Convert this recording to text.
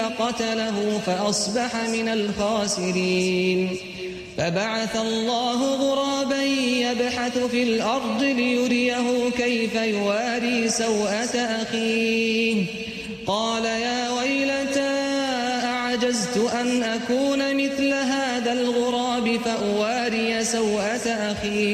قتله فأصبح من الخاسرين فبعث الله غرابا يبحث في الأرض ليريه كيف يواري سوءة أخيه قال يا ويلتى أعجزت أن أكون مثل هذا الغراب فأواري سوءة أخي